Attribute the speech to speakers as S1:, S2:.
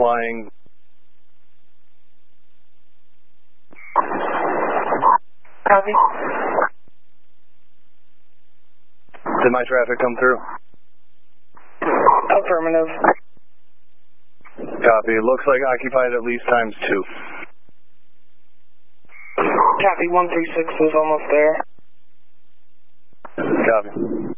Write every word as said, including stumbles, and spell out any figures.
S1: flying.
S2: Copy.
S1: Did my traffic come through?
S2: Affirmative.
S1: Copy. Looks like occupied at least times two.
S2: Copy. one three six is almost there.
S1: Copy.